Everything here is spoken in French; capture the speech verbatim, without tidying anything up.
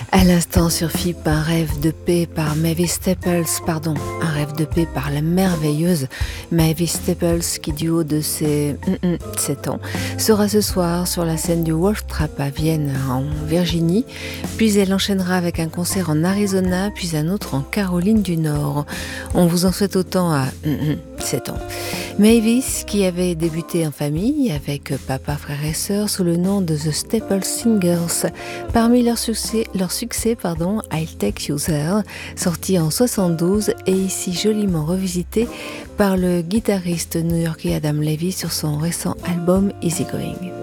À l'instant sur F I P, un rêve de paix par Mavis Staples, pardon, un rêve de paix par la merveilleuse Mavis Staples qui, du haut de ses mm, mm, sept ans, sera ce soir sur la scène du Wolf Trap à Vienne, en Virginie, puis elle enchaînera avec un concert en Arizona, puis un autre en Caroline du Nord. On vous en souhaite autant à mm, mm, sept ans. Mavis, qui avait débuté en famille avec papa, frère et sœur sous le nom de The Staples Singers. Parmi leurs succès, leur succès pardon, I'll Take You There, sorti en soixante-douze et ici joliment revisité par le guitariste new-yorkais Adam Levy sur son récent album Easy Going.